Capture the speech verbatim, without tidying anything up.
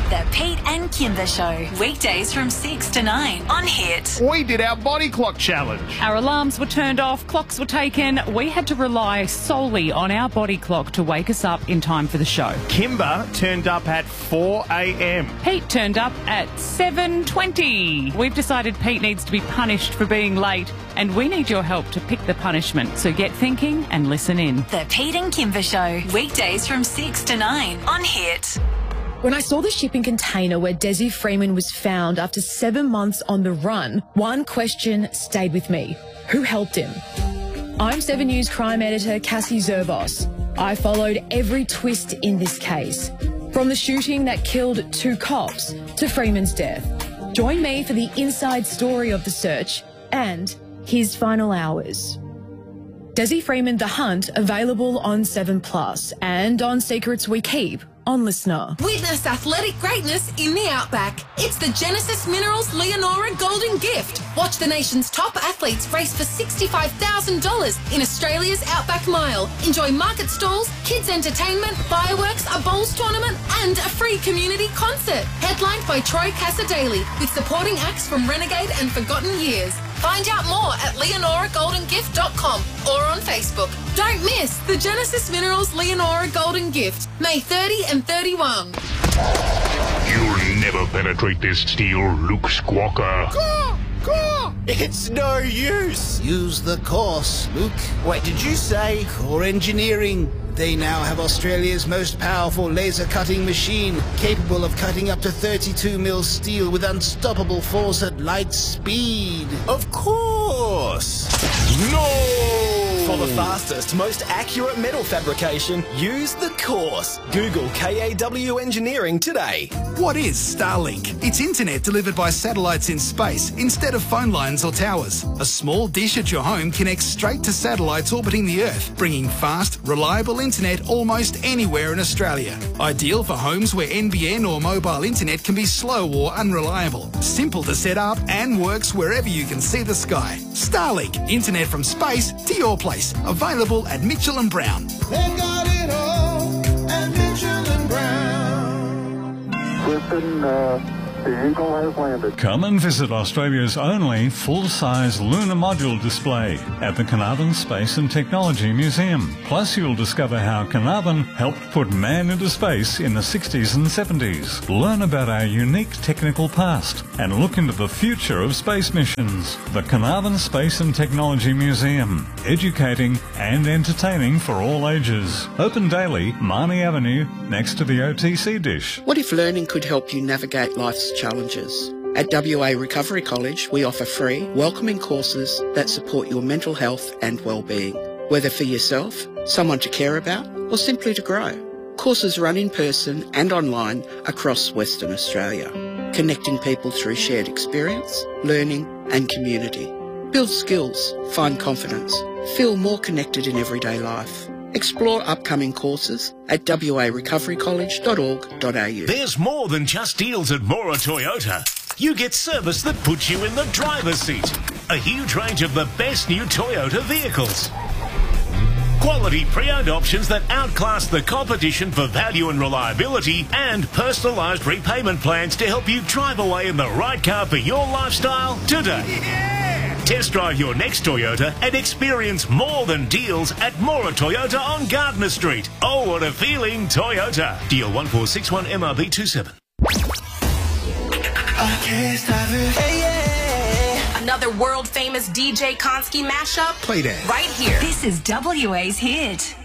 The Pete and Kimber Show. Weekdays from six to nine on Hit. We did our body clock challenge. Our alarms were turned off, clocks were taken. We had to rely solely on our body clock to wake us up in time for the show. Kimber turned up at four a m. Pete turned up at seven twenty. We've decided Pete needs to be punished for being late, and we need your help to pick the punishment. So get thinking and listen in. The Pete and Kimber Show. Weekdays from six to nine on Hit. When I saw the shipping container where Desi Freeman was found after seven months on the run, one question stayed with me. Who helped him? I'm seven News crime editor Cassie Zerbos. I followed every twist in this case, from the shooting that killed two cops to Freeman's death. Join me for the inside story of the search and his final hours. Desi Freeman, The Hunt, available on seven plus and on Secrets We Keep on Listener. Witness athletic greatness in the Outback. It's the Genesis Minerals Leonora Golden Gift. Watch the nation's top athletes race for sixty-five thousand dollars in Australia's Outback Mile. Enjoy market stalls, kids entertainment, fireworks, a bowls tournament and a free community concert. Headlined by Troy Casadei with supporting acts from Renegade and Forgotten Years. Find out more at leonora golden gift dot com or on Facebook. Don't miss the Genesis Minerals Leonora Golden Gift, May thirtieth and thirty-first. You'll never penetrate this steel, Luke Skywalker. Core! Core! It's no use. Use the course, Luke. Wait, did you say Core Engineering? They now have Australia's most powerful laser cutting machine, capable of cutting up to thirty-two mil steel with unstoppable force at light speed. Of course! No! For the fastest, most accurate metal fabrication, use the course. Google K A W Engineering today. What is Starlink? It's internet delivered by satellites in space instead of phone lines or towers. A small dish at your home connects straight to satellites orbiting the Earth, bringing fast, reliable internet almost anywhere in Australia. Ideal for homes where N B N or mobile internet can be slow or unreliable. Simple to set up and works wherever you can see the sky. Starlink, internet from space to your place. Available at Mitchell and Brown. They've got it all at Mitchell and Brown. Listen, uh, the Eagle has landed. Come and visit Australia's only full-size lunar module display at the Carnarvon Space and Technology Museum. Plus, you'll discover how Carnarvon helped put man into space in the sixties and seventies. Learn about our unique technical past and look into the future of space missions. The Carnarvon Space and Technology Museum. Educating and entertaining for all ages. Open daily, Marnie Avenue, next to the O T C dish. What if learning could help you navigate life's challenges? At W A Recovery College, we offer free, welcoming courses that support your mental health and well-being, whether for yourself, someone to care about, or simply to grow. Courses run in person and online across Western Australia, connecting people through shared experience, learning and community. Build skills, find confidence, feel more connected in everyday life. Explore upcoming courses at w a recovery college dot org dot a u. There's more than just deals at Mora Toyota. You get service that puts you in the driver's seat. A huge range of the best new Toyota vehicles. Quality pre-owned options that outclass the competition for value and reliability, and personalised repayment plans to help you drive away in the right car for your lifestyle today. Yeah! Test drive your next Toyota and experience more than deals at Mora Toyota on Gardner Street. Oh, what a feeling, Toyota. Deal one four six one M R B two seven. I can't stop it. Hey, yeah. Another world famous D J Konski mashup. Play that. Right here. This is W A's Hit.